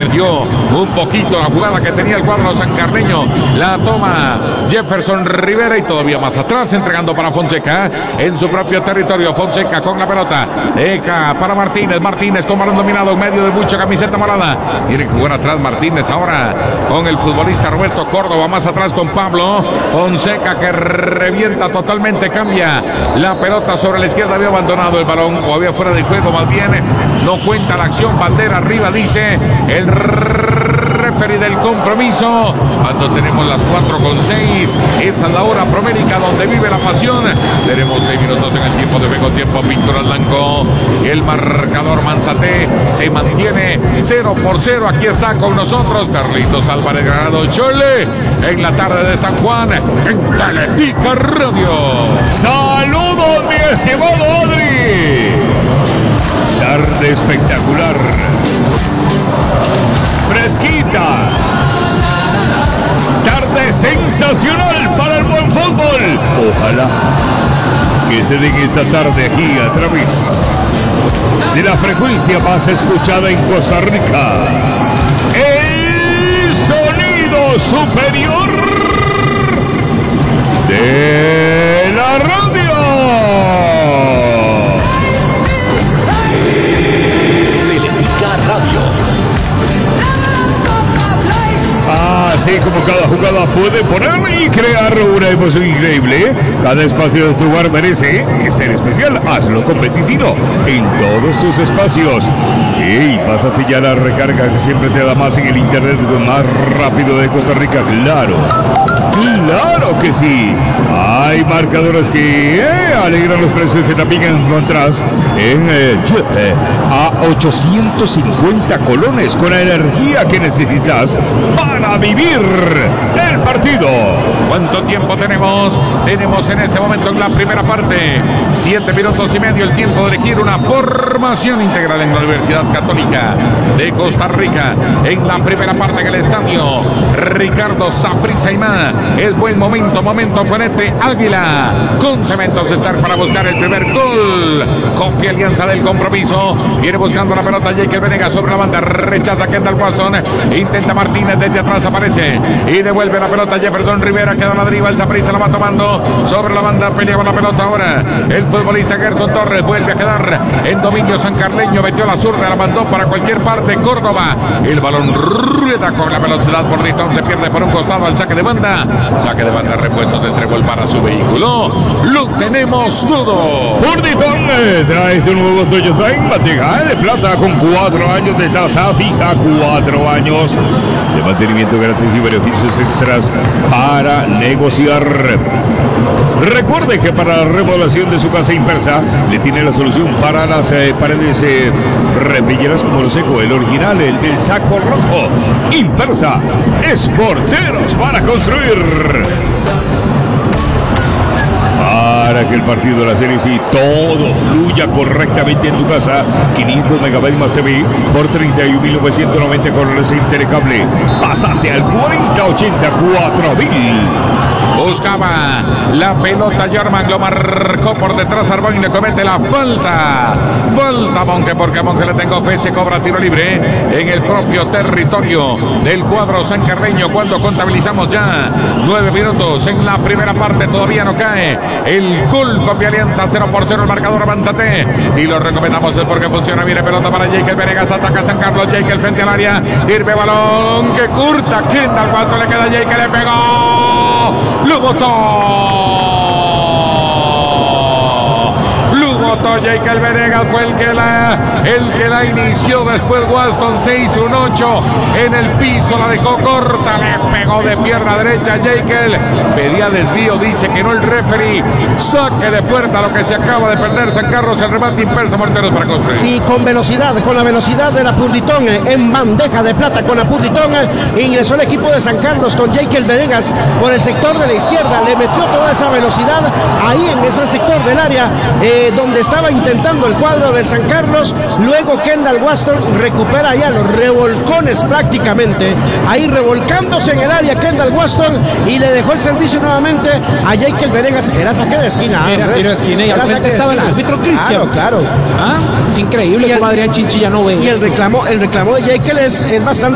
perdió un poquito la jugada que tenía el cuadro sancarleño. La toma Jefferson Rivera y todavía más atrás, entregando para Fonseca en su propio territorio. Fonseca con la pelota. Deja para Martínez. Martínez con balón dominado en medio de mucha camiseta morada. Tiene que jugar atrás Martínez ahora con el futbolista Roberto Córdoba. Más atrás con Pablo Fonseca, que revienta totalmente. Cambia la pelota sobre la izquierda. Había abandonado el balón o había fuera de juego, más bien. No cuenta la acción. Bandera arriba, dice el referee del compromiso. Cuando tenemos las 4:06, esa es la hora promérica donde vive la pasión. Tenemos 6 minutos en el tiempo de juego, tiempo Pinturas Blanco. El marcador Manzate se mantiene 0-0. Aquí está con nosotros Carlitos Álvarez Granado Chole en la tarde de San Juan en Teletica Radio. Saludos, mi estimado Adri. Tarde espectacular, fresquita, tarde sensacional para el buen fútbol. Ojalá que se den esta tarde aquí a través de la frecuencia más escuchada en Costa Rica, el sonido superior de la radio. Así como cada jugada puede poner y crear una emoción increíble, cada espacio de tu hogar merece ser especial. Hazlo con Beticino en todos tus espacios. Y pásate ya la recarga que siempre te da más en el internet más rápido de Costa Rica. Claro, claro que sí. Hay marcadores que alegran los precios que también encontrás en a 850 colones con la energía que necesitas para vivir el partido. ¿Cuánto tiempo tenemos? Tenemos en este momento en la primera parte 7 minutos y medio, el tiempo de elegir una formación integral en la Universidad Católica de Costa Rica. En la primera parte en el estadio Ricardo Saprissa y más. Es buen momento, ponete Águila con Cementos Star para buscar el primer gol. Copia Alianza del compromiso. Viene buscando la pelota Jake Venegas sobre la banda. Rechaza Kendall Watson. Intenta Martínez desde atrás, aparece y devuelve la pelota Jefferson Rivera. Queda la deriva, el Saprissa la va tomando sobre la banda. Pelea con la pelota ahora el futbolista Gerson Torres. Vuelve a quedar en dominio sancarleño. Metió la zurda, la mandó para cualquier parte. Córdoba. El balón rueda con la velocidad por Ditón. Se pierde por un costado al saque de banda. Saque de banda, repuesto de Trébol para su vehículo. Lo tenemos todo. Por Ditón trae tu nuevo Toyota en Bategal de plata con 4 años de tasa fija, 4 años de mantenimiento gratis y beneficios extras para negociar. Recuerde que para la remodelación de su casa Impersa le tiene la solución para las paredes repelleras como lo seco, el original, el del saco rojo. Impersa es porteros para construir. Para que el partido de la Serie C todo fluya correctamente en tu casa, 500 megabytes más TV por 31.990 colones en Telecable. Pásate al 4084.000. Buscaba la pelota Germán, lo marcó por detrás Arbón y le comete la falta. Falta Monge, porque a Monge le tengo fe, se cobra tiro libre en el propio territorio del cuadro sancarreño cuando contabilizamos ya 9 minutos en la primera parte. Todavía no cae el gol. Copia Alianza 0-0 el marcador. Avánzate. Si lo recomendamos es porque funciona. Viene pelota para Jake Venegas, ataca San Carlos. Jake frente al área, sirve balón que curta Kendall Watson, le queda Jake, le pegó. ¡Lo botó Jake Venegas! Fue el que la inició. Después Waston se hizo un 8 en el piso, la dejó corta, le pegó de pierna derecha. Jake pedía desvío, dice que no el referee. Saque de puerta, lo que se acaba de perder San Carlos. El remate Impersa, morteros para construir. Sí, con velocidad, con la velocidad de la Purditón en bandeja de plata con la Purditón. Ingresó el equipo de San Carlos con Jake Venegas por el sector de la izquierda. Le metió toda esa velocidad ahí en ese sector del área donde estaba intentando el cuadro del San Carlos. Luego Kendall Watson recupera ya los revolcones prácticamente. Ahí revolcándose en el área Kendall Watson y le dejó el servicio nuevamente a Jake Venegas. Era saque de esquina. Era tiro de esquina y al frente estaba el árbitro Cristian. Claro. ¿Ah? Es increíble como Adrián Chinchilla no ve. Y el reclamo de Jake es bastante